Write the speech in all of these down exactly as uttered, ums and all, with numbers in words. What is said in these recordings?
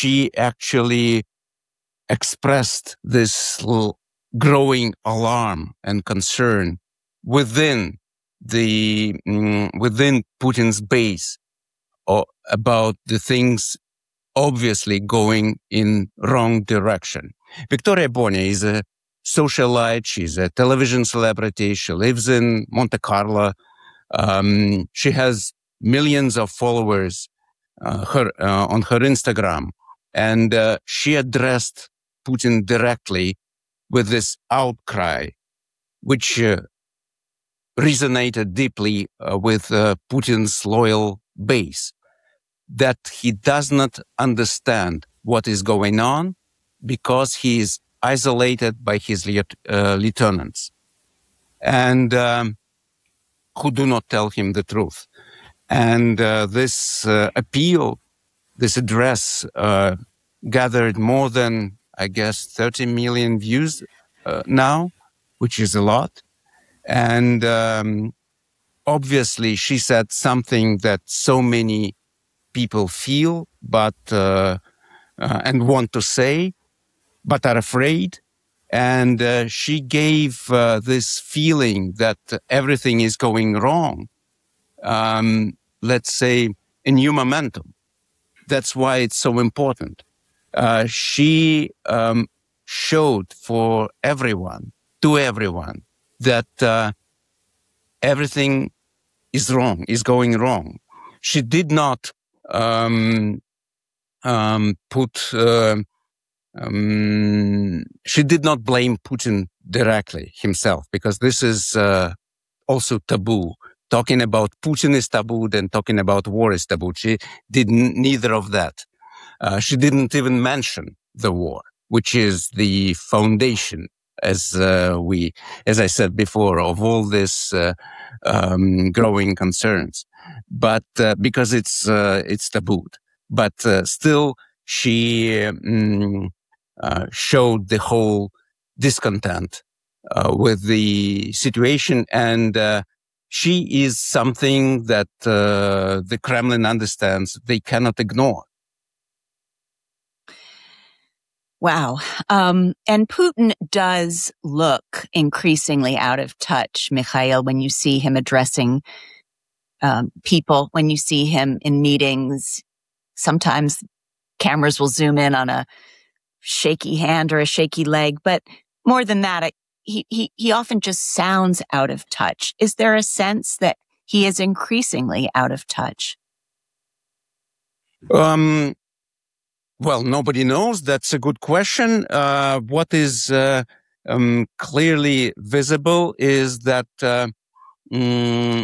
she actually expressed this l- growing alarm and concern within the mm, within Putin's base or about the things obviously going in wrong direction. Victoria Bonia is a socialite. She's a television celebrity. She lives in Monte Carlo. Um, she has millions of followers uh, her, uh, on her Instagram. And uh, she addressed Putin directly with this outcry, which uh, resonated deeply uh, with uh, Putin's loyal base, that he does not understand what is going on because he is isolated by his liet- uh, lieutenants and um, who do not tell him the truth. And uh, this uh, appeal, this address uh, gathered more than, I guess, thirty million views uh, now, which is a lot. And um, obviously she said something that so many people feel, but uh, uh, and want to say, but are afraid. And uh, she gave uh, this feeling that everything is going wrong, um, let's say, a new momentum. That's why it's so important. Uh, she um, showed for everyone, to everyone, that uh, everything is wrong, is going wrong. She did not um, um, put, uh, um, she did not blame Putin directly himself, because this is uh, also taboo. Talking about Putin is taboo, then talking about war is taboo. She did n- neither of that. Uh, she didn't even mention the war, which is the foundation, as uh, we, as I said before, of all this uh, um, growing concerns. But uh, because it's uh, it's tabooed, but uh, still she um, uh, showed the whole discontent uh, with the situation, and uh, she is something that uh, the Kremlin understands they cannot ignore. Wow. Um, and Putin does look increasingly out of touch, Mikhail, when you see him addressing um, people, when you see him in meetings. Sometimes cameras will zoom in on a shaky hand or a shaky leg, but more than that, it, he, he, he often just sounds out of touch. Is there a sense that he is increasingly out of touch? Um, well, nobody knows. That's a good question. Uh, what is uh, um, clearly visible is that uh, mm,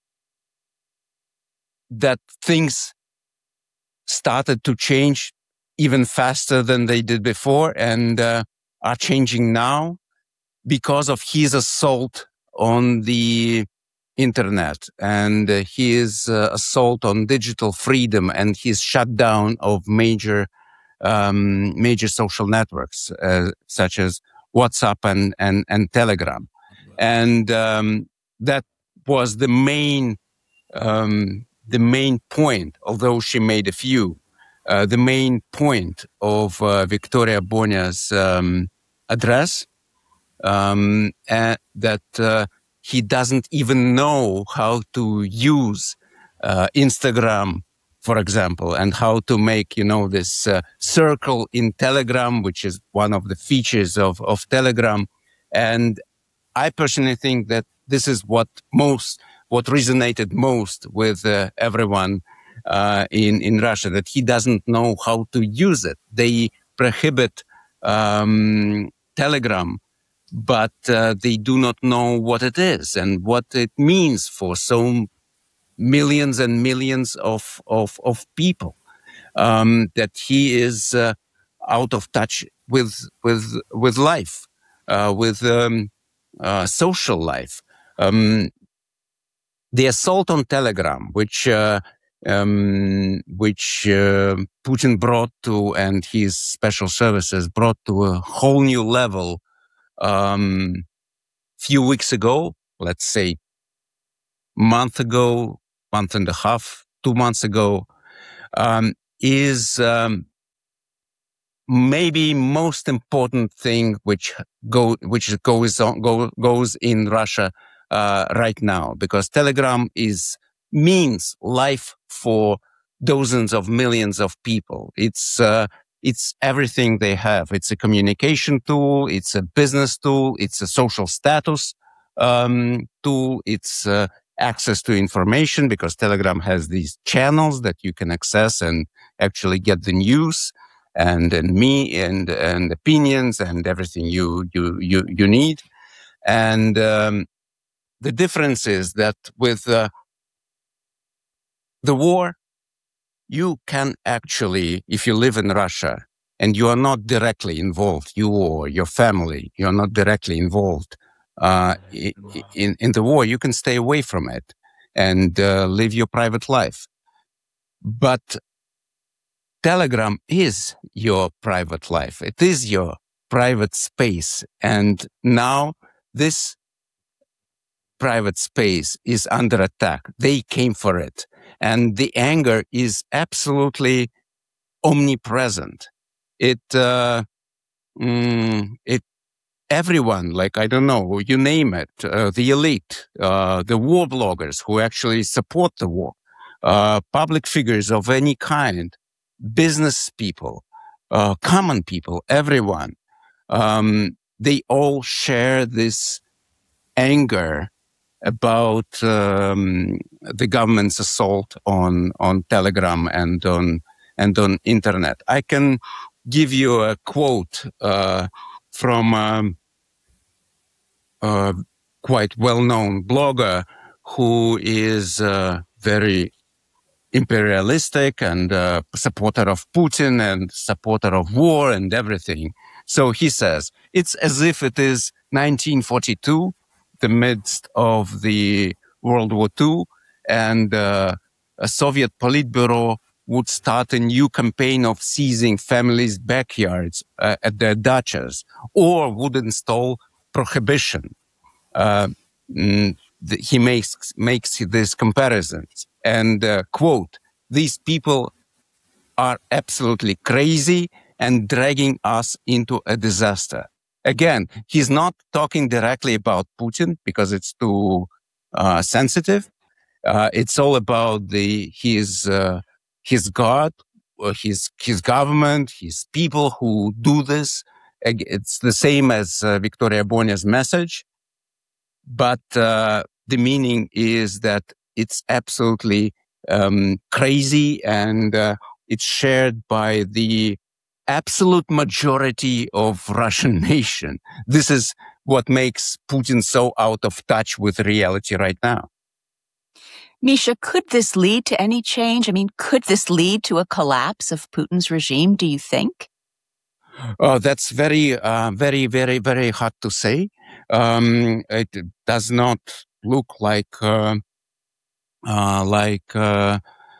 that things started to change even faster than they did before, and uh, are changing now because of his assault on the internet and uh, his uh, assault on digital freedom and his shutdown of major um, major social networks uh, such as WhatsApp and and, and Telegram, and um, that was the main um, the main point. Although she made a few, uh, the main point of uh, Victoria Bonia's um, address, um, and that uh, he doesn't even know how to use uh, Instagram, for example, and how to make, you know, this uh, circle in Telegram, which is one of the features of, of Telegram. And I personally think that this is what most, what resonated most with uh, everyone uh, in, in Russia, that he doesn't know how to use it. They prohibit um, Telegram, but uh, they do not know what it is and what it means for so millions and millions of of, of people. Um, that he is uh, out of touch with with with life, uh, with um, uh, social life. Um, the assault on Telegram, which uh, um, which uh, Putin brought to, and his special services brought to a whole new level. Um, few weeks ago, let's say month ago, month and a half, two months ago, um, is um, maybe most important thing which go which goes on go, goes in Russia uh, right now, because Telegram is means life for dozens of millions of people. It's uh, it's everything they have. It's a communication tool. It's a business tool. It's a social status um, tool. It's uh, access to information, because Telegram has these channels that you can access and actually get the news and and me and and opinions and everything you you you you need. And um, the difference is that with uh, the war, you can actually, if you live in Russia and you are not directly involved, you or your family, you are not directly involved uh, in in the war, you can stay away from it and uh, live your private life. But Telegram is your private life. It is your private space. And now this private space is under attack. They came for it. And the anger is absolutely omnipresent. It, uh, mm, it, everyone, like, I don't know, you name it, uh, the elite, uh, the war bloggers who actually support the war, uh, public figures of any kind, business people, uh, common people, everyone, um, they all share this anger about um, the government's assault on on Telegram and on and on internet. I can give you a quote uh, from um, a quite well-known blogger who is uh, very imperialistic and uh, supporter of Putin and supporter of war and everything. So he says, it's as if it is nineteen forty-two, the midst of the World War Two, and uh, a Soviet Politburo would start a new campaign of seizing families' backyards uh, at their dachas, or would install prohibition. Uh, mm, he makes makes these comparisons and uh, quote, these people are absolutely crazy and dragging us into a disaster. Again, he's not talking directly about Putin because it's too uh, sensitive. Uh, it's all about the his uh, his God, his his government, his people who do this. It's the same as uh, Victoria Bonia's message. But uh, the meaning is that it's absolutely um, crazy, and uh, it's shared by the absolute majority of Russian nation. This is what makes Putin so out of touch with reality right now. Misha, could this lead to any change? I mean, could this lead to a collapse of Putin's regime, do you think? Oh, that's very, uh, very, very, very hard to say. Um, it does not look like, uh, uh, like, uh,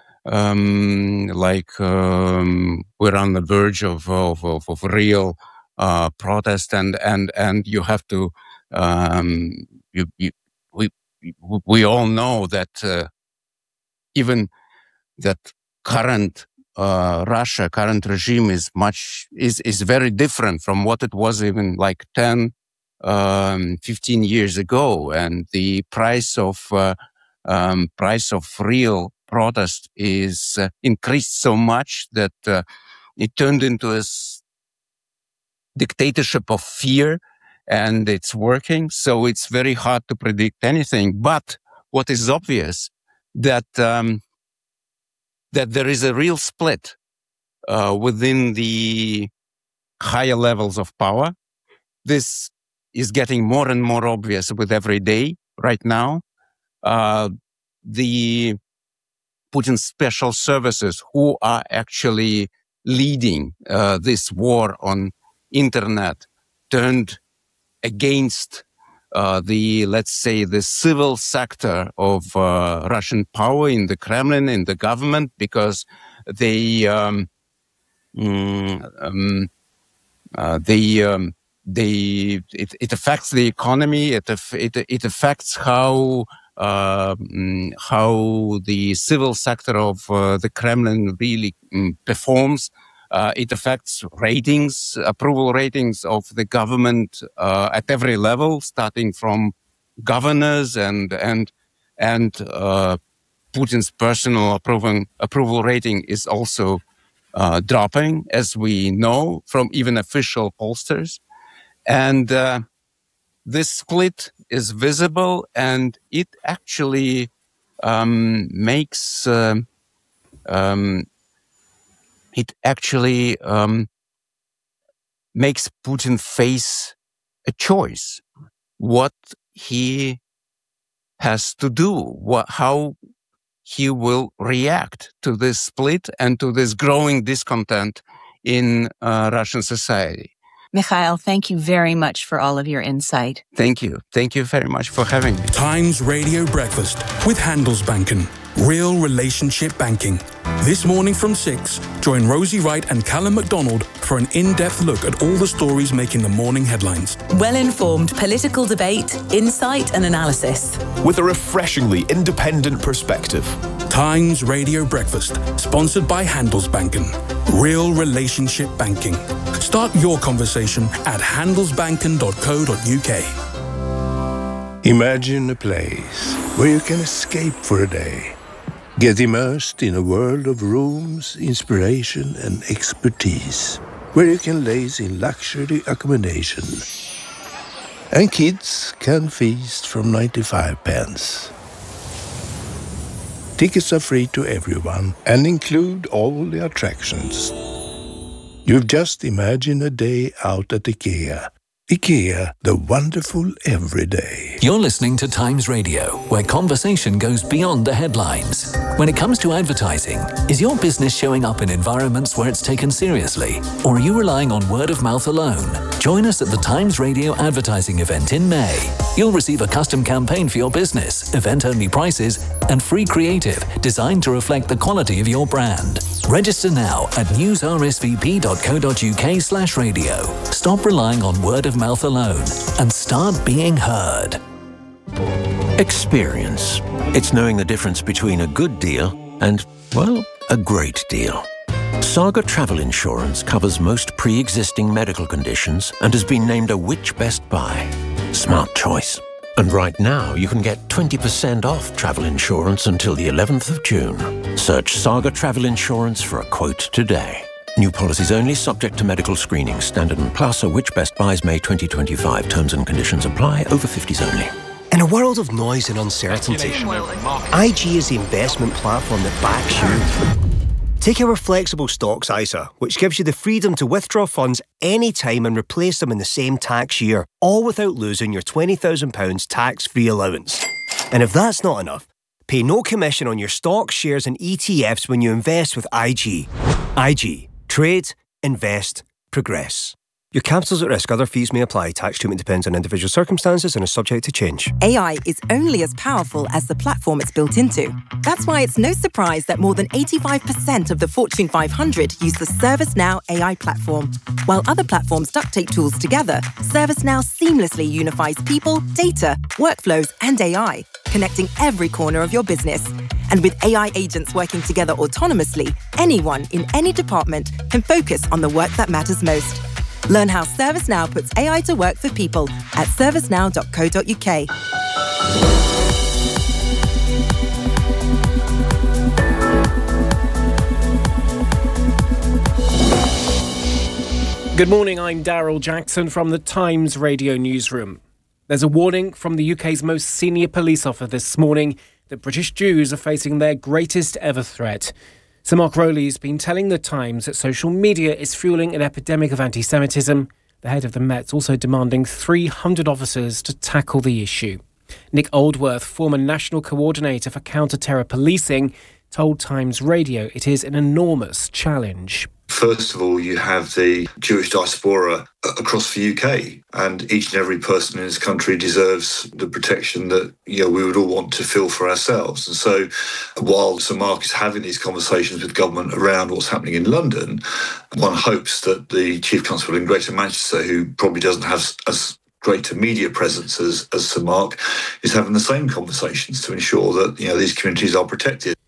um, like um, we're on the verge of of, of, of real uh, protest, and and and you have to, um, you, you, we we all know that uh, even that current. Uh, Russia, current regime is much, is, is very different from what it was even like ten, um, fifteen years ago. And the price of, uh, um, price of real protest is uh, increased so much that uh, it turned into a s- dictatorship of fear, and it's working. So it's very hard to predict anything. But what is obvious that, um, that there is a real split Uh, within the higher levels of power. This is getting more and more obvious with every day right now. Uh, the Putin special services who are actually leading uh, this war on internet turned against uh, the, let's say, the civil sector of uh, Russian power in the Kremlin, in the government, because they um, Mm, um, uh, they, um, they, it, it affects the economy. It, it, it affects how, uh, how the civil sector of uh, the Kremlin really um, performs. Uh, it affects ratings, approval ratings of the government uh, at every level, starting from governors and and and uh, Putin's personal approval approval rating is also uh, dropping, as we know from even official pollsters. And uh, this split is visible, and it actually um, makes uh, um, it actually um, makes Putin face a choice. What he has to do, what, how he will react to this split and to this growing discontent in uh, Russian society. Mikhail, thank you very much for all of your insight. Thank you. Thank you very much for having me. Times Radio Breakfast with Handelsbanken. Real relationship banking. This morning from six, join Rosie Wright and Callum MacDonald for an in-depth look at all the stories making the morning headlines. Well-informed political debate, insight and analysis. With a refreshingly independent perspective. Times Radio Breakfast, sponsored by Handelsbanken. Real relationship banking. Start your conversation at handelsbanken dot co dot uk. Imagine a place where you can escape for a day. Get immersed in a world of rooms, inspiration and expertise. Where you can laze in luxury accommodation. And kids can feast from ninety-five pence. Tickets are free to everyone and include all the attractions. You've just imagined a day out at IKEA. IKEA, the wonderful everyday. You're listening to Times Radio, where conversation goes beyond the headlines. When it comes to advertising, is your business showing up in environments where it's taken seriously? Or are you relying on word of mouth alone? Join us at the Times Radio advertising event in May. You'll receive a custom campaign for your business, event-only prices, and free creative designed to reflect the quality of your brand. Register now at newsrsvp dot co dot uk slash radio. Stop relying on word of mouth alone and start being heard. Experience. It's knowing the difference between a good deal and, well, a great deal. Saga Travel Insurance covers most pre-existing medical conditions and has been named a Which Best Buy. Smart choice. And right now, you can get twenty percent off travel insurance until the eleventh of June. Search Saga Travel Insurance for a quote today. New policies only, subject to medical screening. Standard and Plus are Which Best Buys May twenty twenty-five. Terms and conditions apply. Over fifties only. In a world of noise and uncertainty, I G is the investment platform that backs you. Take our flexible stocks I S A, which gives you the freedom to withdraw funds anytime and replace them in the same tax year, all without losing your twenty thousand pounds tax-free allowance. And if that's not enough, pay no commission on your stocks, shares and E T Fs when you invest with I G. I G. Trade, invest, progress. Your capital's at risk. Other fees may apply. Tax treatment depends on individual circumstances and is subject to change. A I is only as powerful as the platform it's built into. That's why it's no surprise that more than eighty-five percent of the Fortune five hundred use the ServiceNow A I platform. While other platforms duct tape tools together, ServiceNow seamlessly unifies people, data, workflows, and A I, connecting every corner of your business. And with A I agents working together autonomously, anyone in any department can focus on the work that matters most. Learn how ServiceNow puts A I to work for people at servicenow dot co dot uk. Good morning, I'm Daryl Jackson from the Times Radio Newsroom. There's a warning from the U K's most senior police officer this morning that British Jews are facing their greatest ever threat. Sir Mark Rowley's been telling The Times that social media is fueling an epidemic of anti-Semitism. The head of the Met's also demanding three hundred officers to tackle the issue. Nick Oldworth, former national coordinator for counter-terror policing, told Times Radio it is an enormous challenge. First of all, you have the Jewish diaspora across the U K, and each and every person in this country deserves the protection that, you know, we would all want to feel for ourselves. And so while Sir Mark is having these conversations with government around what's happening in London, one hopes that the Chief Constable in Greater Manchester, who probably doesn't have as greater media presence as, as Sir Mark, is having the same conversations to ensure that, you know, these communities are protected.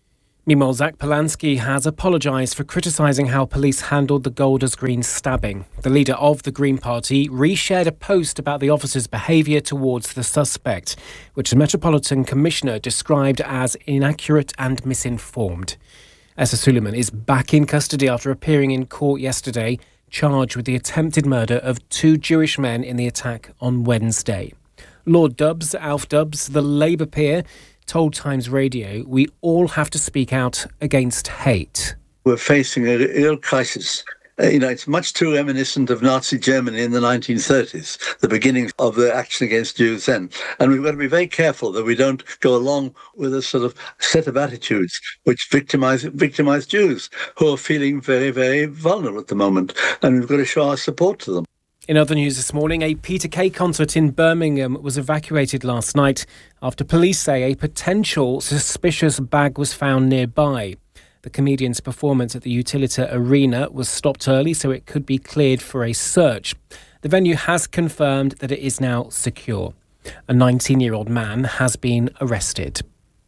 Meanwhile, Zach Polanski has apologised for criticising how police handled the Golders Green stabbing. The leader of the Green Party reshared a post about the officers' behaviour towards the suspect, which the Metropolitan Commissioner described as inaccurate and misinformed. Essa Suleiman is back in custody after appearing in court yesterday, charged with the attempted murder of two Jewish men in the attack on Wednesday. Lord Dubs, Alf Dubs, the Labour peer, told Times Radio, we all have to speak out against hate. We're facing a real crisis. Uh, you know, it's much too reminiscent of Nazi Germany in the nineteen thirties, the beginning of the action against Jews then. And we've got to be very careful that we don't go along with a sort of set of attitudes which victimize victimize Jews who are feeling very, very vulnerable at the moment. And we've got to show our support to them. In other news this morning, a Peter Kay concert in Birmingham was evacuated last night after police say a potential suspicious bag was found nearby. The comedian's performance at the Utilita Arena was stopped early so it could be cleared for a search. The venue has confirmed that it is now secure. A nineteen-year-old man has been arrested.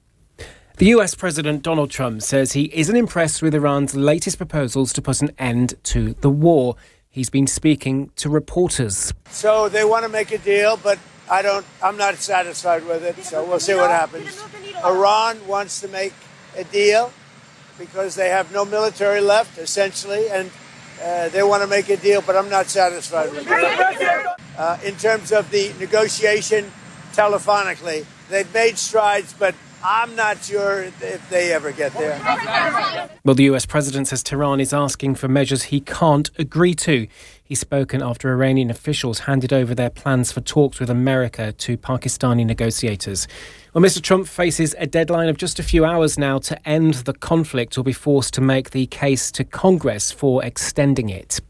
The U S President Donald Trump says he isn't impressed with Iran's latest proposals to put an end to the war. He's been speaking to reporters. So they want to make a deal, but I don't, I'm not satisfied with it. So we'll see what happens. Iran wants to make a deal because they have no military left, essentially, and uh, they want to make a deal, but I'm not satisfied with it. Uh, in terms of the negotiation telephonically, they've made strides, but I'm not sure if they ever get there. Well, the U S president says Tehran is asking for measures he can't agree to. He's spoken after Iranian officials handed over their plans for talks with America to Pakistani negotiators. Well, Mister Trump faces a deadline of just a few hours now to end the conflict or be forced to make the case to Congress for extending it.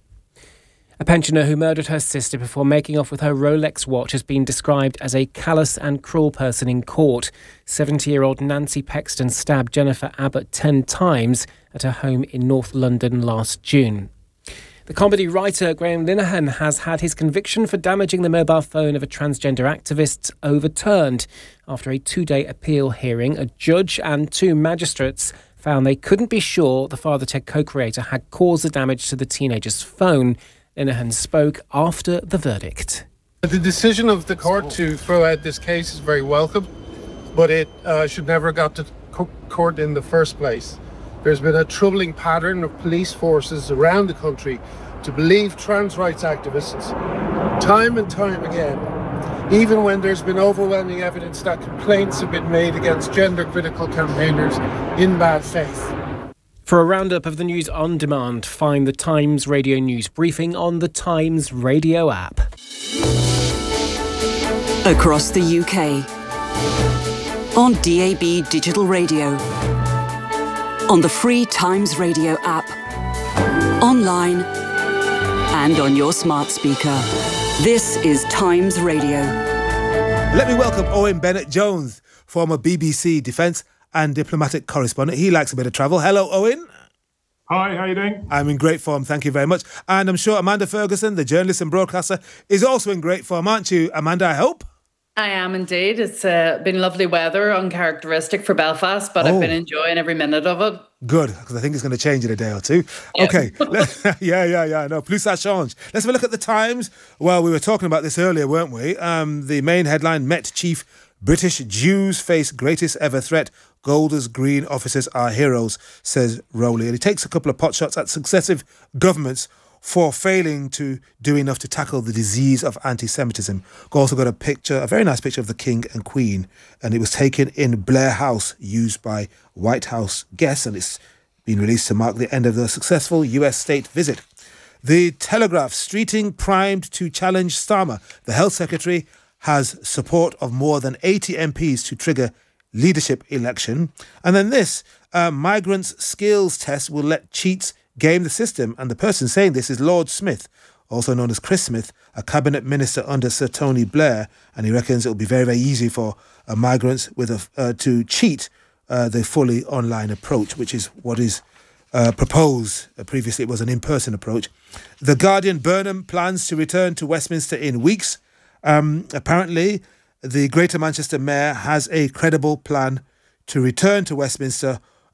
A pensioner who murdered her sister before making off with her Rolex watch has been described as a callous and cruel person in court. seventy-year-old Nancy Pexton stabbed Jennifer Abbott ten times at her home in North London last June. The comedy writer Graham Linehan has had his conviction for damaging the mobile phone of a transgender activist overturned. After a two-day appeal hearing, a judge and two magistrates found they couldn't be sure the Father Ted co-creator had caused the damage to the teenager's phone. Linehan spoke after the verdict. The decision of the court to throw out this case is very welcome, but it uh, should never have got to co- court in the first place. There's been a troubling pattern of police forces around the country to believe trans rights activists time and time again, even when there's been overwhelming evidence that complaints have been made against gender-critical campaigners in bad faith. For a roundup of the news on demand, find the Times Radio News Briefing on the Times Radio app. Across the U K. On D A B Digital Radio. On the free Times Radio app. Online. And on your smart speaker. This is Times Radio. Let me welcome Owen Bennett-Jones, former B B C Defence and diplomatic correspondent. He likes a bit of travel. Hello, Owen. Hi, how are you doing? I'm in great form, thank you very much. And I'm sure Amanda Ferguson, the journalist and broadcaster, is also in great form, aren't you, Amanda, I hope? I am indeed. It's uh, been lovely weather, uncharacteristic for Belfast, but oh. I've been enjoying every minute of it. Good, because I think it's going to change in a day or two. Yeah. Okay, yeah, yeah, yeah, no, plus ça change. Let's have a look at the Times. Well, we were talking about this earlier, weren't we? Um, the main headline, Met Chief, British Jews face greatest ever threat. Golders Green officers are heroes, says Rowley. And he takes a couple of potshots at successive governments for failing to do enough to tackle the disease of anti-Semitism. Also got a picture, a very nice picture of the King and Queen, and it was taken in Blair House, used by White House guests, and it's been released to mark the end of the successful U S state visit. The Telegraph, Streeting primed to challenge Starmer. The Health Secretary has support of more than eighty M Ps to trigger leadership election. And then this, uh, migrants' skills test will let cheats game the system. And the person saying this is Lord Smith, also known as Chris Smith, a cabinet minister under Sir Tony Blair. And he reckons it will be very, very easy for uh, migrants with a, uh, to cheat uh, the fully online approach, which is what is uh, proposed. Uh, previously, it was an in-person approach. The Guardian, Burnham plans to return to Westminster in weeks. Um, apparently, the Greater Manchester Mayor has a credible plan to return to Westminster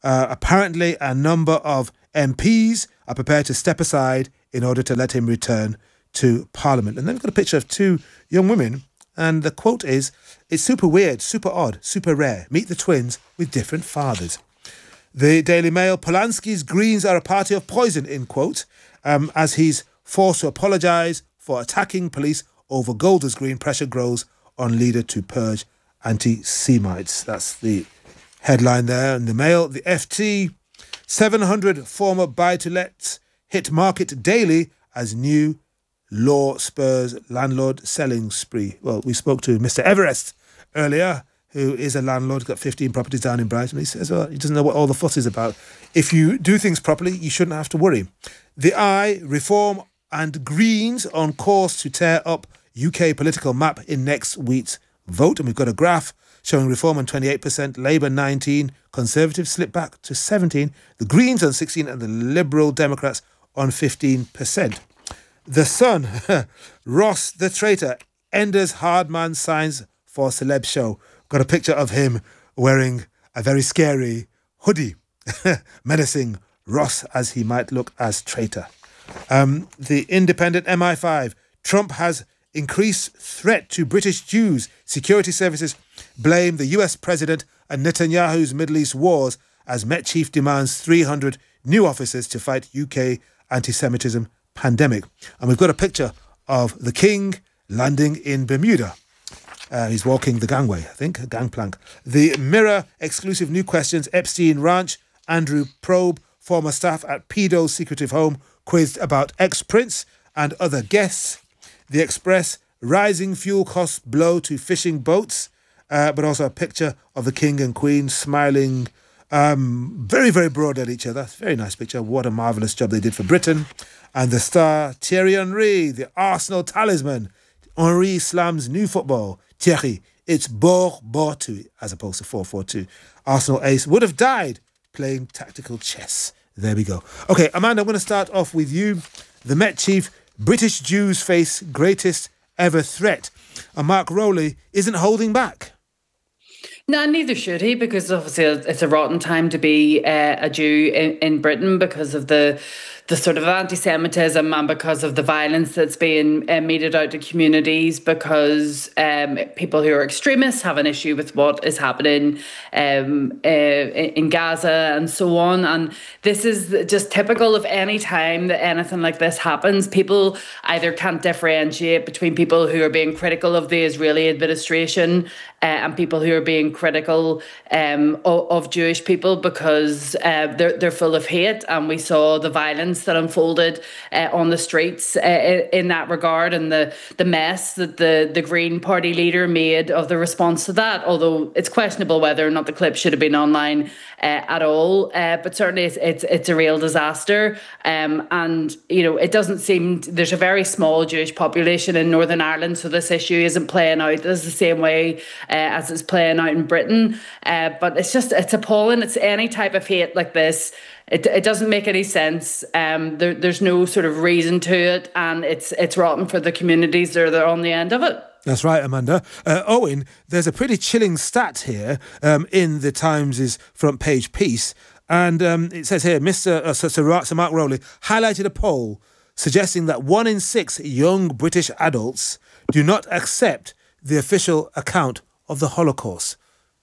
Uh, apparently, a number of M Ps are prepared to step aside in order to let him return to Parliament. And then we've got a picture of two young women, and the quote is, "It's super weird, super odd, super rare. Meet the twins with different fathers." The Daily Mail, Polanski's Greens are a party of poison, in quote, um, as he's forced to apologise for attacking police over Golders Green. Pressure grows on leader to purge anti-Semites. That's the headline there in the Mail. The F T, seven hundred former buy-to-lets hit market daily as new law spurs landlord selling spree. Well, we spoke to Mister Everest earlier, who is a landlord, got fifteen properties down in Brighton. He says, well, he doesn't know what all the fuss is about. If you do things properly, you shouldn't have to worry. The Eye, Reform and Greens on course to tear up U K political map in next week's vote. And we've got a graph showing Reform on twenty-eight percent, Labour nineteen, Conservatives slip back to seventeen, the Greens on sixteen and the Liberal Democrats on fifteen percent. The Sun, Ross the traitor, Enders Hardman signs for celeb show. Got a picture of him wearing a very scary hoodie, menacing Ross as he might look as traitor. Um, the Independent, M I five, Trump has increased threat to British Jews. Security services blame the U S president and Netanyahu's Middle East wars as Met Chief demands three hundred new officers to fight U K anti-Semitism pandemic. And we've got a picture of the King landing in Bermuda. Uh, he's walking the gangway, I think, a gangplank. The Mirror, exclusive new questions, Epstein Ranch, Andrew Probe, former staff at Pedo's secretive home, quizzed about ex-prince and other guests. The Express, rising fuel costs blow to fishing boats, uh, but also a picture of the King and Queen smiling um, very, very broad at each other. Very nice picture. What a marvellous job they did for Britain. And the Star, Thierry Henry, the Arsenal talisman. Henry slams new football. Thierry, it's four four two as opposed to four four two. Arsenal ace would have died playing tactical chess. There we go. Okay, Amanda, I'm going to start off with you. The Met Chief, British Jews face greatest ever threat. And Mark Rowley isn't holding back. No, neither should he, because obviously it's a rotten time to be uh, a Jew in, in Britain because of the the sort of anti-Semitism and because of the violence that's being uh, meted out to communities, because um, people who are extremists have an issue with what is happening um, uh, in Gaza and so on. And this is just typical of any time that anything like this happens. People either can't differentiate between people who are being critical of the Israeli administration uh, and people who are being critical um, of, of Jewish people, because uh, they're, they're full of hate. And we saw the violence that unfolded uh, on the streets uh, in that regard, and the the mess that the the Green Party leader made of the response to that, although it's questionable whether or not the clip should have been online uh, at all, uh, but certainly it's, it's it's a real disaster. Um, and you know, it doesn't seem, there's a very small Jewish population in Northern Ireland, so this issue isn't playing out as the same way uh, as it's playing out in Britain, uh, but it's just, it's appalling. It's any type of hate like this. It it doesn't make any sense. Um, there, there's no sort of reason to it, and it's it's rotten for the communities that are on the end of it. That's right, Amanda. Uh, Owen, there's a pretty chilling stat here um, in the Times' front page piece, and um, it says here, Mister Uh, Sir, Sir Mark Rowley highlighted a poll suggesting that one in six young British adults do not accept the official account of the Holocaust.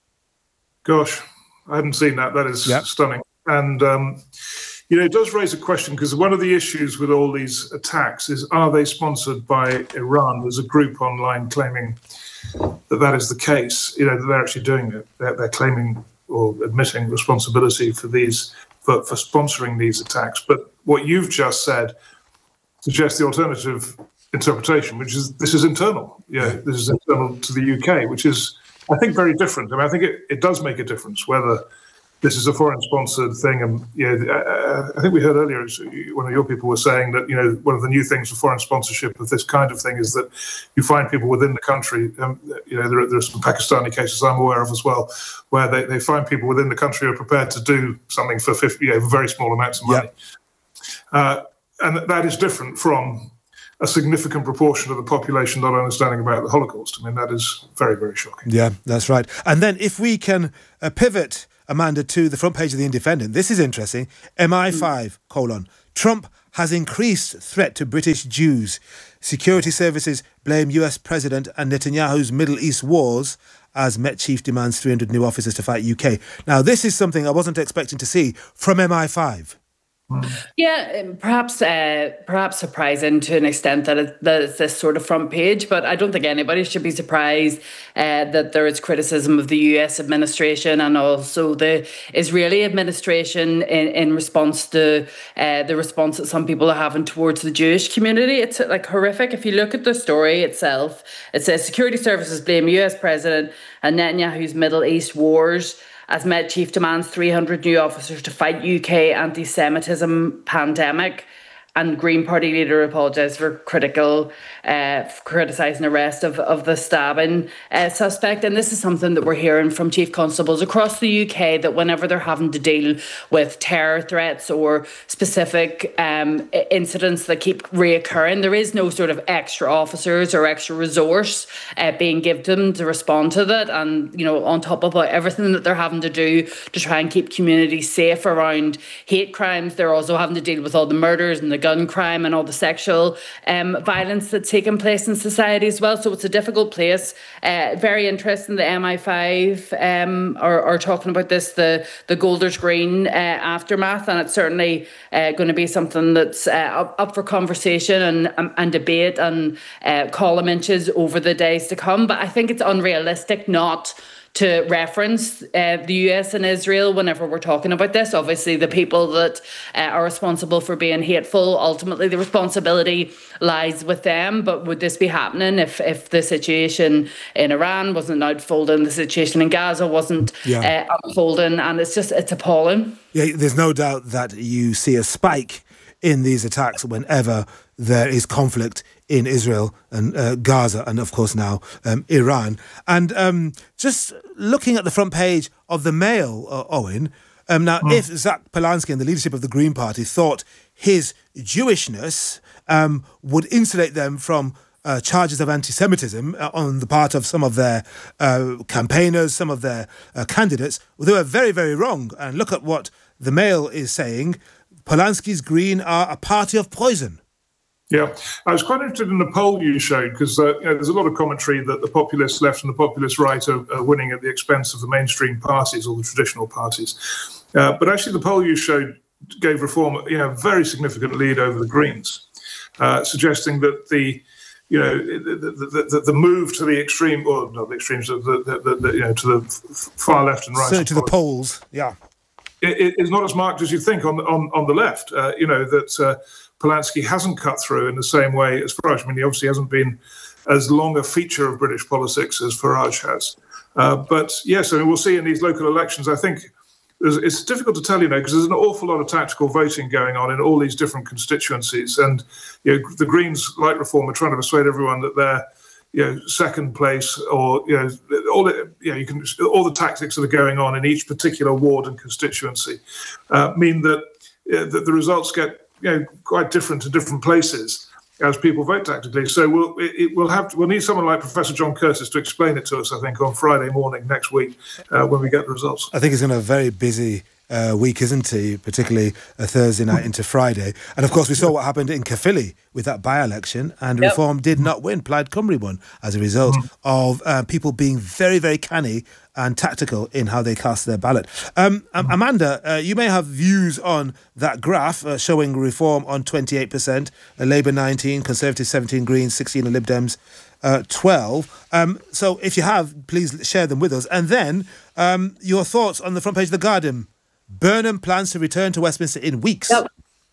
Gosh, I haven't seen that. That is yep. stunning. And, um, you know, it does raise a question, because one of the issues with all these attacks is, are they sponsored by Iran? There's a group online claiming that that is the case, you know, that they're actually doing it. They're, they're claiming or admitting responsibility for these, for, for sponsoring these attacks. But what you've just said suggests the alternative interpretation, which is this is internal. Yeah, this is internal to the U K, which is, I think, very different. I mean, I think it, it does make a difference whether this is a foreign-sponsored thing. And you know, uh, I think we heard earlier, one of your people was saying that, you know, one of the new things for foreign sponsorship of this kind of thing is that you find people within the country, um, you know, there are, there are some Pakistani cases I'm aware of as well, where they, they find people within the country who are prepared to do something for fifty, you know, very small amounts of money. Yeah. Uh, and that is different from a significant proportion of the population not understanding about the Holocaust. I mean, that is very, very shocking. Yeah, that's right. And then if we can uh, pivot Amanda, to the front page of The Independent. This is interesting. M I five, colon, Trump has increased threat to British Jews. Security services blame U S President and Netanyahu's Middle East wars as Met Chief demands three hundred new officers to fight U K. Now, this is something I wasn't expecting to see from M I five. Yeah, perhaps uh, perhaps surprising to an extent that, it, that it's this sort of front page, but I don't think anybody should be surprised uh, that there is criticism of the U S administration and also the Israeli administration in, in response to uh, the response that some people are having towards the Jewish community. It's like horrific. If you look at the story itself, it says security services blame U S President and Netanyahu's Middle East wars as Met Chief demands three hundred new officers to fight U K anti-Semitism pandemic. And Green Party leader apologised for critical, uh, for criticising arrest of, of the stabbing uh, suspect. And this is something that we're hearing from chief constables across the U K, that whenever they're having to deal with terror threats or specific um, incidents that keep reoccurring, there is no sort of extra officers or extra resource uh, being given to them to respond to that. And, you know, on top of everything that they're having to do to try and keep communities safe around hate crimes, they're also having to deal with all the murders and the gun crime and all the sexual um, violence that's taken place in society as well. So it's a difficult place. Uh, very interesting. The M I five um, are, are talking about this, the, the Golders Green uh, aftermath, and it's certainly uh, going to be something that's uh, up, up for conversation and, um, and debate and uh, column inches over the days to come. But I think it's unrealistic not to reference uh, the U S and Israel whenever we're talking about this. Obviously, the people that uh, are responsible for being hateful, ultimately the responsibility lies with them. But would this be happening if, if the situation in Iran wasn't unfolding, the situation in Gaza wasn't yeah. uh, unfolding? And it's just, it's appalling. Yeah, there's no doubt that you see a spike in these attacks whenever there is conflict in Israel and uh, Gaza and, of course, now um, Iran. And um, just looking at the front page of the Mail, uh, Owen, um, now, mm. if Zach Polanski and the leadership of the Green Party thought his Jewishness um, would insulate them from uh, charges of anti-Semitism uh, on the part of some of their uh, campaigners, some of their uh, candidates, well, they were very, very wrong. And look at what the Mail is saying. Polanski's Green are a party of poison. Yeah, I was quite interested in the poll you showed because uh, you know, there's a lot of commentary that the populist left and the populist right are, are winning at the expense of the mainstream parties or the traditional parties. Uh, but actually the poll you showed gave Reform you know, a very significant lead over the Greens, uh, suggesting that the you know the, the, the, the move to the extreme, or not the extremes, the, the, the, the, you know, to the far left and right. So to the polls, yeah. It is not as marked as you think on the, on, on the left. Uh, you know, that uh, Polanski hasn't cut through in the same way as Farage. I mean, he obviously hasn't been as long a feature of British politics as Farage has. Uh, but yes, I mean, we'll see in these local elections. I think it's difficult to tell, you know, because there's an awful lot of tactical voting going on in all these different constituencies. And, you know, the Greens, like Reform, are trying to persuade everyone that they're, you know, second place, or you know, all the you know, you can all the tactics that are going on in each particular ward and constituency uh, mean that uh, that the results get you know quite different in different places as people vote tactically. So we'll it, we'll have to, we'll need someone like Professor John Curtis to explain it to us. I think on Friday morning next week uh, when we get the results. I think he's going to have a very busy Uh, week, isn't he? Particularly a Thursday night into Friday. And of course, we saw what happened in Caerphilly with that by-election, and yep. Reform did not win. Plaid Cymru won as a result mm. of uh, people being very, very canny and tactical in how they cast their ballot. Um, um, Amanda, uh, you may have views on that graph uh, showing Reform on twenty-eight percent, uh, Labour nineteen, Conservative seventeen, Greens sixteen, and Lib Dems uh, twelve. Um, so if you have, please share them with us. And then um, your thoughts on the front page of The Guardian. Burnham plans to return to Westminster in weeks. Yep.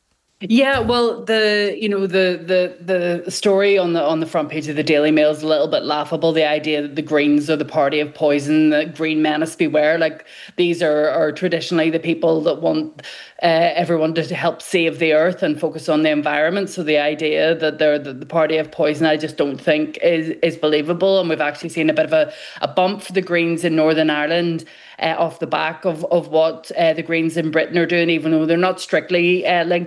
Yeah, well, the you know the the the story on the on the front page of the Daily Mail is a little bit laughable. The idea that the Greens are the party of poison, the Green menace beware. Like these are are traditionally the people that want uh, everyone to help save the earth and focus on the environment. So the idea that they're the, the party of poison, I just don't think is is believable. And we've actually seen a bit of a, a bump for the Greens in Northern Ireland. Uh, off the back of, of what uh, the Greens in Britain are doing, even though they're not strictly uh, linked to each other.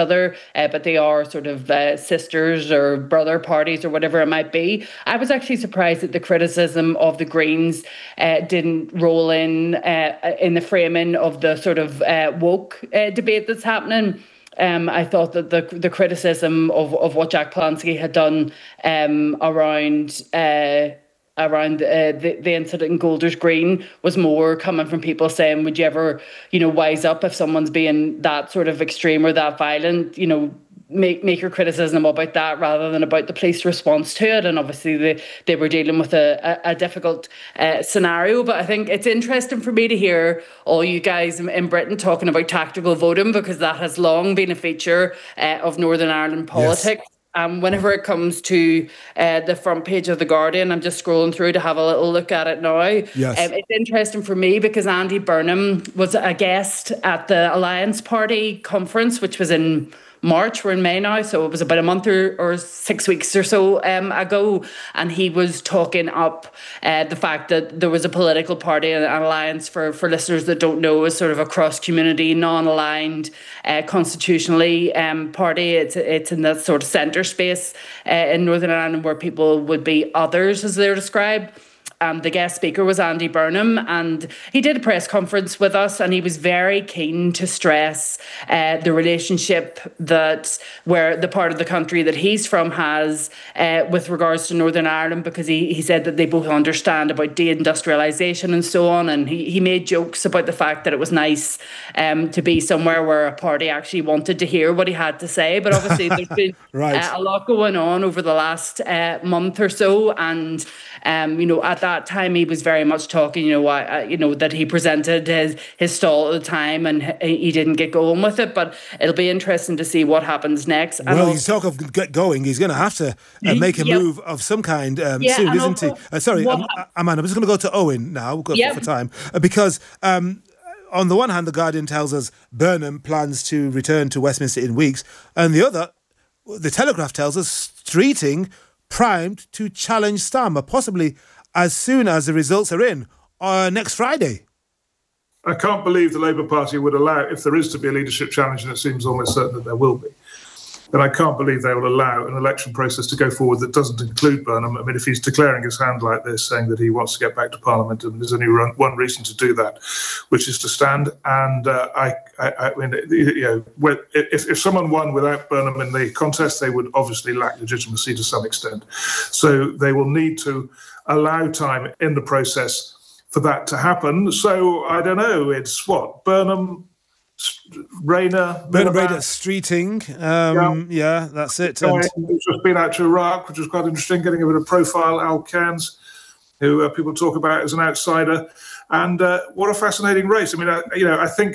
other, uh, but they are sort of uh, sisters or brother parties or whatever it might be. I was actually surprised that the criticism of the Greens uh, didn't roll in uh, in the framing of the sort of uh, woke uh, debate that's happening. Um, I thought that the the criticism of, of what Jack Palance had done um, around uh, around uh, the, the incident in Golders Green was more coming from people saying, would you ever, you know, wise up if someone's being that sort of extreme or that violent, you know, make make your criticism about that rather than about the police response to it. And obviously they, they were dealing with a, a, a difficult uh, scenario. But I think it's interesting for me to hear all you guys in, in Britain talking about tactical voting, because that has long been a feature uh, of Northern Ireland politics. Yes. Um, whenever it comes to uh, the front page of The Guardian, I'm just scrolling through to have a little look at it now. Yes. Um, it's interesting for me because Andy Burnham was a guest at the Alliance Party conference, which was in March. We're in May now, so it was about a month or, or six weeks or so um, ago, and he was talking up uh, the fact that there was a political party, an alliance for, for listeners that don't know, is sort of a cross-community, non-aligned, uh, constitutionally um, party. It's it's in that sort of centre space uh, in Northern Ireland where people would be others, as they're described. Um, the guest speaker was Andy Burnham, and he did a press conference with us, and he was very keen to stress uh, the relationship that where the part of the country that he's from has uh, with regards to Northern Ireland, because he, he said that they both understand about deindustrialisation and so on, and he, he made jokes about the fact that it was nice um, to be somewhere where a party actually wanted to hear what he had to say. But obviously there's been right. uh, a lot going on over the last uh, month or so, and um, you know, at that That time, he was very much talking, you know, uh, you know that he presented his his stall at the time, and he didn't get going with it. But it'll be interesting to see what happens next. Well, and he's talk of get going. He's going to have to uh, make a yep. move of some kind um, yeah, soon, isn't he? Uh, sorry, um, Amanda. I'm just going to go to Owen now yep. for time uh, because. Um, on the one hand, The Guardian tells us Burnham plans to return to Westminster in weeks, and the other, The Telegraph tells us Streeting primed to challenge Starmer, possibly as soon as the results are in uh, next Friday. I can't believe the Labour Party would allow, if there is to be a leadership challenge, and it seems almost certain that there will be, then I can't believe they will allow an election process to go forward that doesn't include Burnham. I mean, if he's declaring his hand like this, saying that he wants to get back to Parliament, and there's only one reason to do that, which is to stand. And uh, I, I, I mean, you know, if, if someone won without Burnham in the contest, they would obviously lack legitimacy to some extent. So they will need to allow time in the process for that to happen. So I don't know, it's what, Burnham, Rayner, Bernard Rayner, Streeting, um, yeah. yeah, that's it. And who's just been out to Iraq, which was quite interesting, getting a bit of profile. Al Cairns, who uh, people talk about as an outsider, and uh, what a fascinating race. I mean, I, you know, I think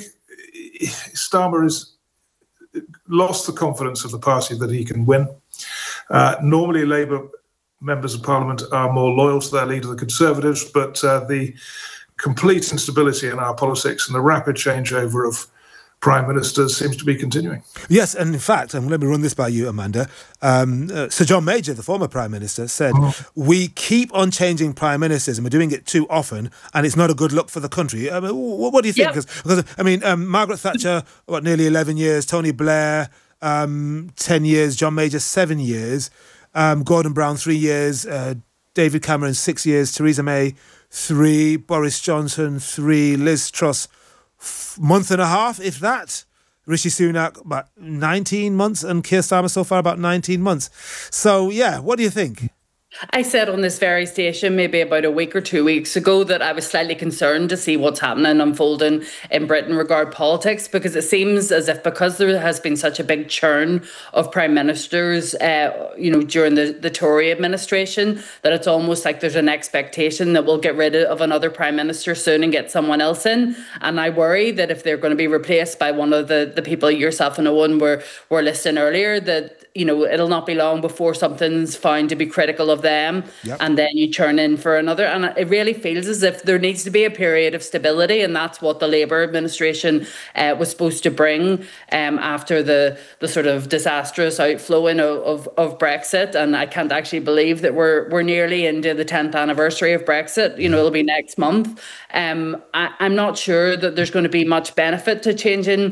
Starmer has lost the confidence of the party that he can win. Uh, normally, Labour members of Parliament are more loyal to their leader, the Conservatives, but uh, the complete instability in our politics and the rapid changeover of prime ministers seems to be continuing. Yes, and in fact, and let me run this by you, Amanda, um, uh, Sir John Major, the former prime minister, said, oh. we keep on changing prime ministers and we're doing it too often, and it's not a good look for the country. I mean, what, what do you think? Yep. Because, I mean, um, Margaret Thatcher, what, nearly eleven years, Tony Blair, um, ten years, John Major, seven years, um, Gordon Brown, three years, uh, David Cameron, six years, Theresa May, three, Boris Johnson, three, Liz Truss, f- month and a half, if that. Rishi Sunak, about nineteen months, and Keir Starmer so far about nineteen months. So, yeah, what do you think? I said on this very station maybe about a week or two weeks ago that I was slightly concerned to see what's happening unfolding in Britain regarding politics, because it seems as if because there has been such a big churn of prime ministers, uh, you know, during the, the Tory administration, that it's almost like there's an expectation that we'll get rid of another prime minister soon and get someone else in. And I worry that if they're going to be replaced by one of the, the people yourself and Owen were, were listing earlier, that, you know, it'll not be long before something's found to be critical of them, yep. and then you churn in for another. And it really feels as if there needs to be a period of stability, and that's what the Labour administration uh, was supposed to bring um, after the the sort of disastrous outflowing of, of, of Brexit. And I can't actually believe that we're we're nearly into the tenth anniversary of Brexit. You know, it'll be next month. Um, I, I'm not sure that there's going to be much benefit to changing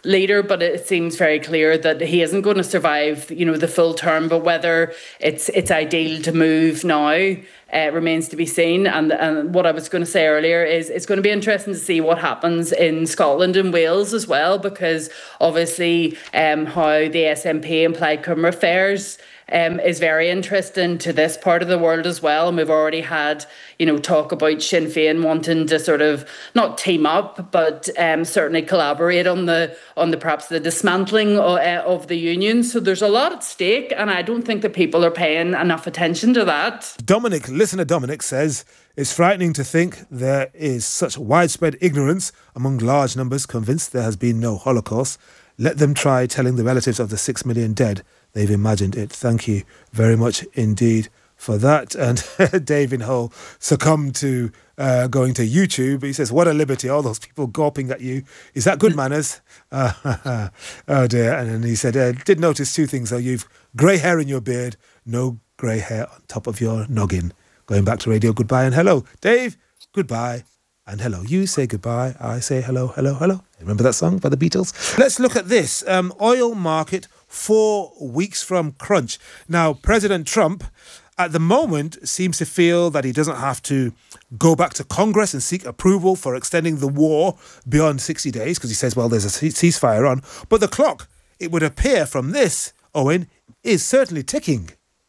leader, but it seems very clear that he isn't going to survive, you know, the full term. But whether it's it's ideal to move now uh, remains to be seen. And and what I was going to say earlier is it's going to be interesting to see what happens in Scotland and Wales as well, because obviously um, how the S N P and Plaid Cymru fares Um, is very interesting to this part of the world as well. And we've already had, you know, talk about Sinn Féin wanting to sort of not team up, but um, certainly collaborate on the on the perhaps the dismantling of, uh, of the union. So there's a lot at stake, and I don't think that people are paying enough attention to that. Dominic, listener Dominic says, it's frightening to think there is such widespread ignorance among large numbers convinced there has been no Holocaust. Let them try telling the relatives of the six million dead they've imagined it. Thank you very much indeed for that. And Dave in Hull succumbed to uh, going to YouTube. He says, what a liberty, all those people gawping at you. Is that good manners? Uh, oh dear. And then he said, uh, did notice two things though. You've grey hair in your beard, no grey hair on top of your noggin. Going back to radio, goodbye and hello. Dave, goodbye and hello. You say goodbye, I say hello, hello, hello. Remember that song by the Beatles? Let's look at this. Um, oil market four weeks from crunch. Now, President Trump, at the moment, seems to feel that he doesn't have to go back to Congress and seek approval for extending the war beyond sixty days, because he says, well, there's a ceasefire on. But the clock, it would appear from this, Owen, is certainly ticking.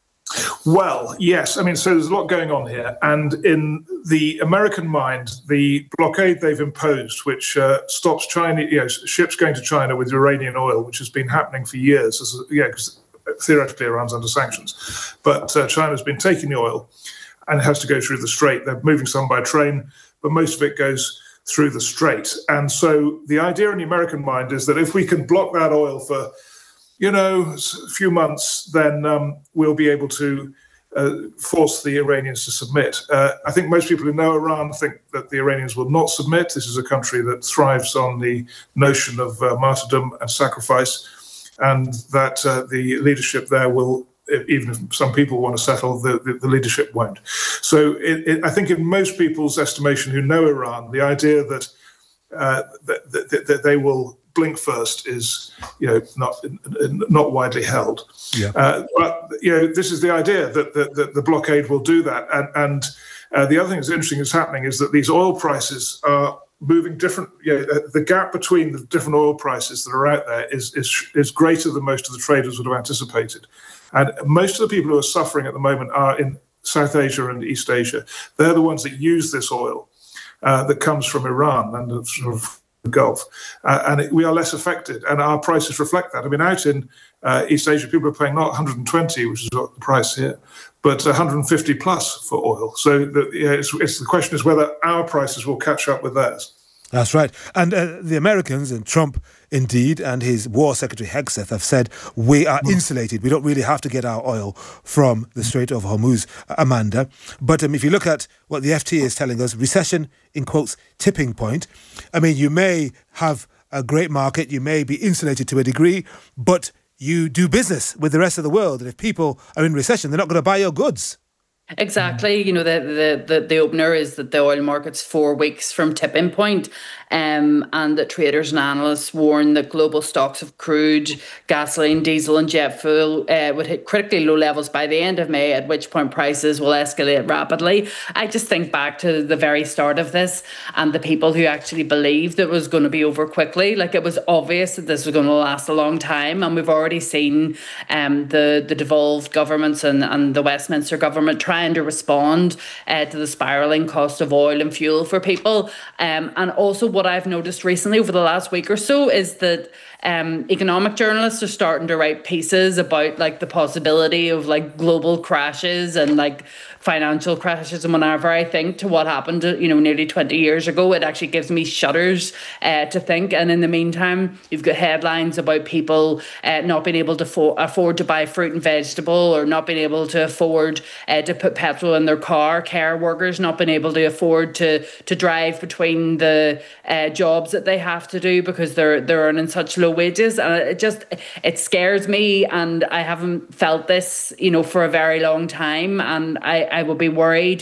Well, yes. I mean, so there's a lot going on here. And in the American mind, the blockade they've imposed, which uh, stops China, you know, ships going to China with Iranian oil, which has been happening for years, as, yeah, because theoretically Iran's under sanctions. But uh, China's been taking the oil and it has to go through the Strait. They're moving some by train, but most of it goes through the Strait. And so the idea in the American mind is that if we can block that oil for you know, a few months, then um, we'll be able to uh, force the Iranians to submit. Uh, I think most people who know Iran think that the Iranians will not submit. This is a country that thrives on the notion of uh, martyrdom and sacrifice, and that uh, the leadership there will, even if some people want to settle, the, the, the leadership won't. So it, it, I think in most people's estimation who know Iran, the idea that, uh, that, that, that they will blink first is, you know, not not widely held. Yeah. Uh, but you know, this is the idea that the, the, the blockade will do that. And, and uh, the other thing that's interesting is happening is that these oil prices are moving different. You know, the gap between the different oil prices that are out there is is is greater than most of the traders would have anticipated. And most of the people who are suffering at the moment are in South Asia and East Asia. They're the ones that use this oil uh, that comes from Iran and the sort of the Gulf, uh, and it, we are less affected, and our prices reflect that. I mean, out in uh, East Asia, people are paying not one hundred twenty, which is what the price here, but one hundred fifty plus for oil. So the, yeah, it's, it's the question is whether our prices will catch up with theirs. That's right. And uh, the Americans and Trump, indeed, and his War Secretary Hegseth have said we are insulated. We don't really have to get our oil from the Strait of Hormuz, Amanda. But um, if you look at what the F T is telling us, recession, in quotes, tipping point. I mean, you may have a great market, you may be insulated to a degree, but you do business with the rest of the world. And if people are in recession, they're not going to buy your goods. Exactly. You know, the, the, the, the opener is that the oil market's four weeks from tipping point, um, and that traders and analysts warn that global stocks of crude, gasoline, diesel and jet fuel uh, would hit critically low levels by the end of May, at which point prices will escalate rapidly. I just think back to the very start of this and the people who actually believed it was going to be over quickly. Like, it was obvious that this was going to last a long time, and we've already seen um, the, the devolved governments and, and the Westminster government try trying to respond uh, to the spiralling cost of oil and fuel for people. Um, and also what I've noticed recently over the last week or so is that um, economic journalists are starting to write pieces about like the possibility of like global crashes and like financial crashes. And whenever I think to what happened, you know, nearly twenty years ago, it actually gives me shudders uh, to think. And in the meantime, you've got headlines about people uh, not being able to fo- afford to buy fruit and vegetable, or not being able to afford uh, to put petrol in their car, care workers not being able to afford to to drive between the uh, jobs that they have to do because they're they're earning such low wages. And it just, it scares me, and I haven't felt this, you know, for a very long time. And I, I would be worried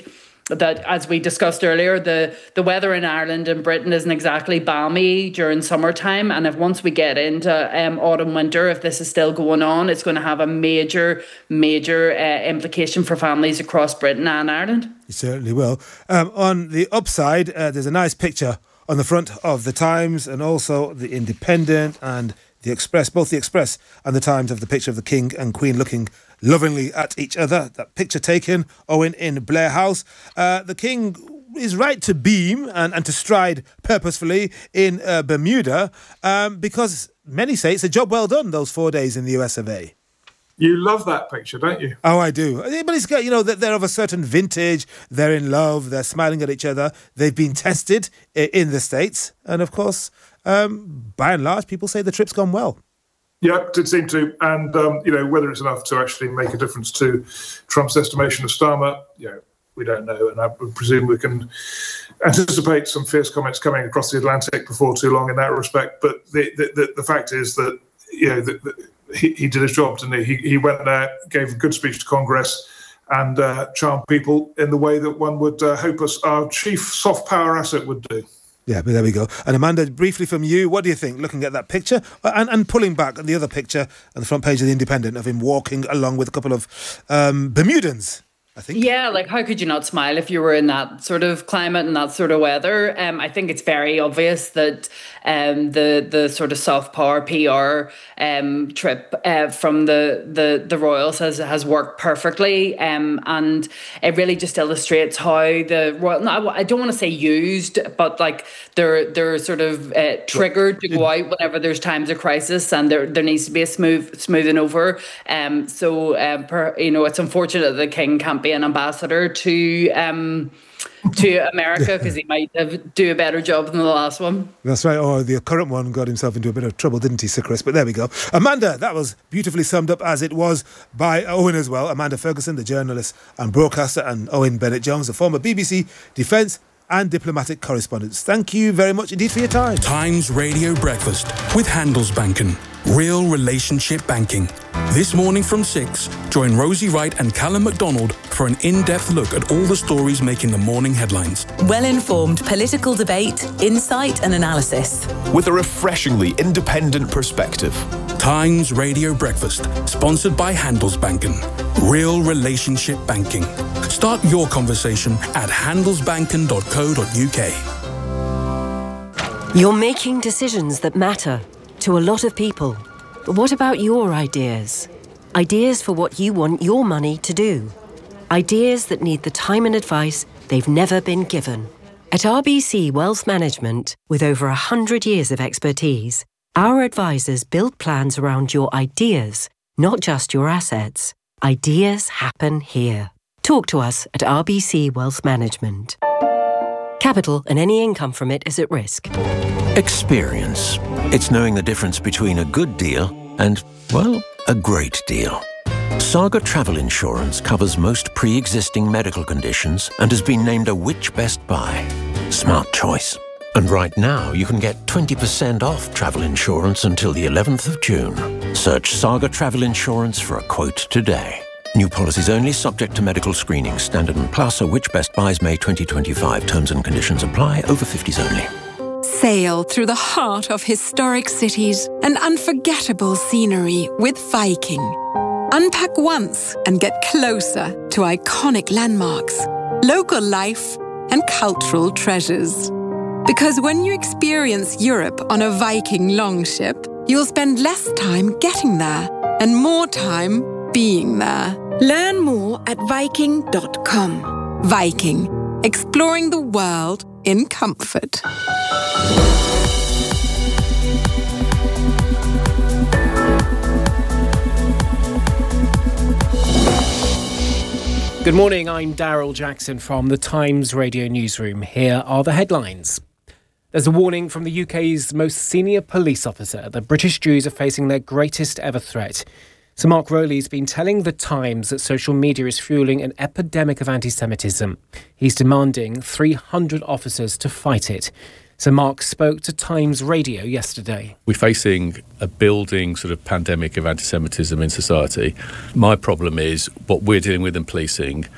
that, as we discussed earlier, the, the weather in Ireland and Britain isn't exactly balmy during summertime. And if once we get into um, autumn, winter, if this is still going on, it's going to have a major, major uh, implication for families across Britain and Ireland. It certainly will. Um, on the upside, uh, there's a nice picture on the front of the Times and also the Independent and the Express, both the Express and the Times, have the picture of the King and Queen looking lovingly at each other. That picture taken, Owen, in Blair House. Uh, the King is right to beam and, and to stride purposefully in uh, Bermuda um, because many say it's a job well done, those four days in the U S of A. You love that picture, don't you? Oh, I do. But it's got, you know, they're of a certain vintage. They're in love. They're smiling at each other. They've been tested in the States. And of course, um, by and large, people say the trip's gone well. Yeah, it did seem to. And, um, you know, whether it's enough to actually make a difference to Trump's estimation of Starmer, you know, we don't know. And I presume we can anticipate some fierce comments coming across the Atlantic before too long in that respect. But the the, the, the fact is that, you know, the, the, He, he did his job, didn't he? He, he went there, gave a good speech to Congress and uh, charmed people in the way that one would uh, hope us, our chief soft power asset would do. Yeah, but there we go. And Amanda, briefly from you, what do you think, looking at that picture and, and pulling back on the other picture on the front page of The Independent of him walking along with a couple of um, Bermudans? I think. Yeah, like how could you not smile if you were in that sort of climate and that sort of weather? Um, I think it's very obvious that um, the the sort of soft power P R um, trip uh, from the, the the Royals has has worked perfectly, um, and it really just illustrates how the Royal. No, I don't want to say used, but like they're they're sort of uh, triggered to go out whenever there's times of crisis, and there there needs to be a smooth smoothing over. Um, so um, per, you know, it's unfortunate that the King can't be an ambassador to um, to America because he might have, do a better job than the last one. That's right. Oh, the current one got himself into a bit of trouble, didn't he, Sir Chris? But there we go. Amanda, that was beautifully summed up as it was by Owen as well. Amanda Ferguson, the journalist and broadcaster, and Owen Bennett-Jones, the former B B C Defence and diplomatic correspondent. Thank you very much indeed for your time. Times Radio Breakfast with Handelsbanken. Real relationship banking. This morning from six, join Rosie Wright and Callum MacDonald for an in-depth look at all the stories making the morning headlines. Well-informed political debate, insight and analysis. With a refreshingly independent perspective. Times Radio Breakfast, sponsored by Handelsbanken. Real relationship banking. Start your conversation at handelsbanken dot co dot uk. You're making decisions that matter to a lot of people. But what about your ideas? Ideas for what you want your money to do. Ideas that need the time and advice they've never been given. At R B C Wealth Management, with over one hundred years of expertise, our advisors build plans around your ideas, not just your assets. Ideas happen here. Talk to us at R B C Wealth Management. Capital and any income from it is at risk. Experience. It's knowing the difference between a good deal and, well, a great deal. Saga Travel Insurance covers most pre-existing medical conditions and has been named a Which Best Buy. Smart choice. And right now, you can get twenty percent off travel insurance until the eleventh of June. Search Saga Travel Insurance for a quote today. New policies only, subject to medical screening. Standard and Plus are Which Best Buys May twenty twenty-five. Terms and conditions apply. Over fifties only. Sail through the heart of historic cities and unforgettable scenery with Viking. Unpack once and get closer to iconic landmarks, local life and cultural treasures. Because when you experience Europe on a Viking longship, you'll spend less time getting there and more time being there. Learn more at viking dot com. Viking, exploring the world in comfort. Good morning, I'm Daryl Jackson from the Times Radio Newsroom. Here are the headlines. There's a warning from the U K's most senior police officer that British Jews are facing their greatest ever threat. Sir Mark Rowley's been telling The Times that social media is fueling an epidemic of anti-Semitism. He's demanding three hundred officers to fight it. Sir Mark spoke to Times Radio yesterday. We're facing a building sort of pandemic of anti-Semitism in society. My problem is what we're dealing with in policing.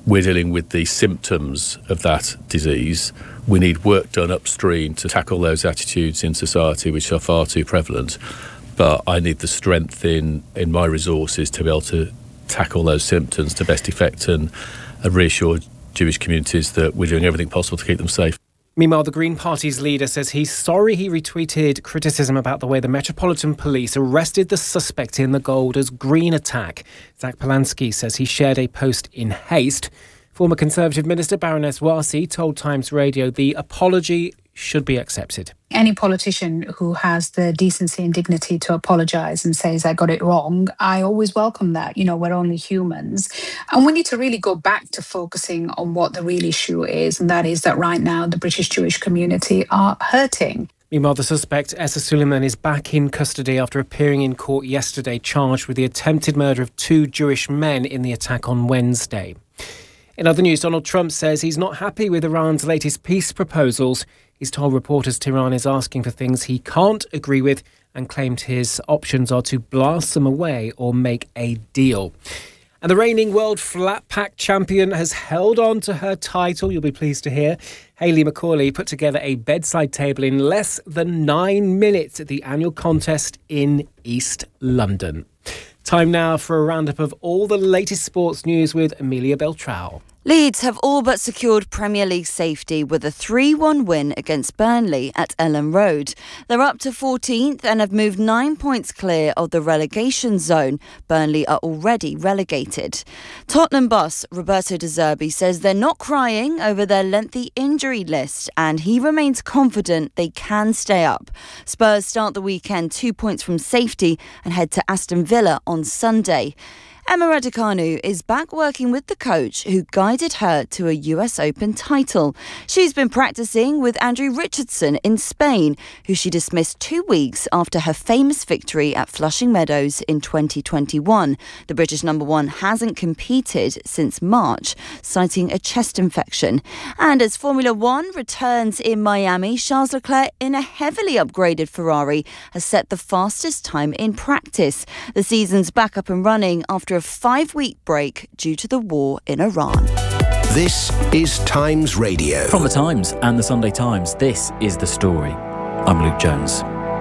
we're dealing with the symptoms of that disease. We need work done upstream to tackle those attitudes in society which are far too prevalent. But I need the strength in, in my resources to be able to tackle those symptoms to best effect and, and reassure Jewish communities that we're doing everything possible to keep them safe. Meanwhile, the Green Party's leader says he's sorry he retweeted criticism about the way the Metropolitan Police arrested the suspect in the Golders Green attack. Zach Polanski says he shared a post in haste. Former Conservative Minister Baroness Warsi told Times Radio the apology should be accepted. Any politician who has the decency and dignity to apologise and says, I got it wrong, I always welcome that. You know, we're only humans. And we need to really go back to focusing on what the real issue is, and that is that right now the British Jewish community are hurting. Meanwhile, the suspect, Essa Suleiman, is back in custody after appearing in court yesterday, charged with the attempted murder of two Jewish men in the attack on Wednesday. In other news, Donald Trump says he's not happy with Iran's latest peace proposals. He's told reporters Tehran is asking for things he can't agree with and claimed his options are to blast them away or make a deal. And the reigning world flat pack champion has held on to her title, you'll be pleased to hear. Hayley McCauley put together a bedside table in less than nine minutes at the annual contest in East London. Time now for a roundup of all the latest sports news with Amelia Beltrao. Leeds have all but secured Premier League safety with a three one win against Burnley at Ellen Road. They're up to fourteenth and have moved nine points clear of the relegation zone. Burnley are already relegated. Tottenham boss Roberto De Zerbi says they're not crying over their lengthy injury list and he remains confident they can stay up. Spurs start the weekend two points from safety and head to Aston Villa on Sunday. Emma Raducanu is back working with the coach who guided her to a U S Open title. She's been practicing with Andrew Richardson in Spain, who she dismissed two weeks after her famous victory at Flushing Meadows in twenty twenty-one. The British number one hasn't competed since March, citing a chest infection. And as Formula One returns in Miami, Charles Leclerc in a heavily upgraded Ferrari has set the fastest time in practice. The season's back up and running after a five-week break due to the war in Iran. This is Times Radio. From The Times and The Sunday Times, this is The Story. I'm Luke Jones.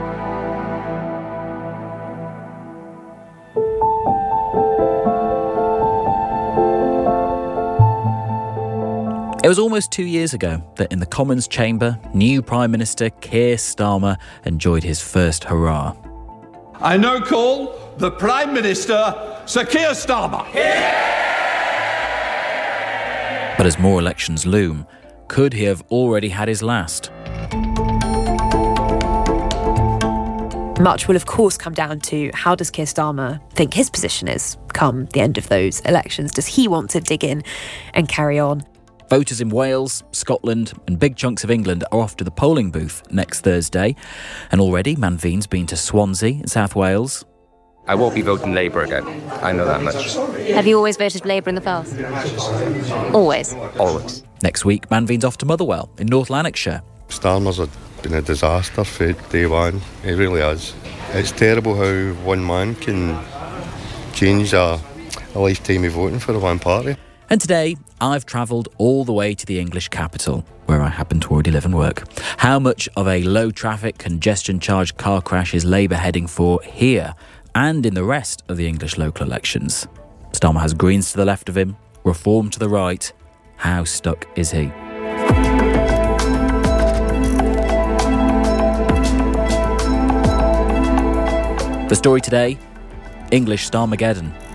It was almost two years ago that in the Commons chamber, new Prime Minister Keir Starmer enjoyed his first hurrah. I now call the Prime Minister Sir Keir Starmer. But as more elections loom, could he have already had his last? Much will, of course, come down to how does Keir Starmer think his position is come the end of those elections? Does he want to dig in and carry on? Voters in Wales, Scotland and big chunks of England are off to the polling booth next Thursday. And already Manveen's been to Swansea in South Wales. I won't be voting Labour again. I know that much. Have you always voted Labour in the past? Always? Always. Next week, Manveen's off to Motherwell in North Lanarkshire. Starmer's been a disaster for day one. He really is. It's terrible how one man can change a, a lifetime of voting for the one party. And today, I've travelled all the way to the English capital, where I happen to already live and work. How much of a low-traffic, congestion-charged car crash is Labour heading for here and in the rest of the English local elections? Starmer has Greens to the left of him, Reform to the right. How stuck is he? The story today, English Starmageddon.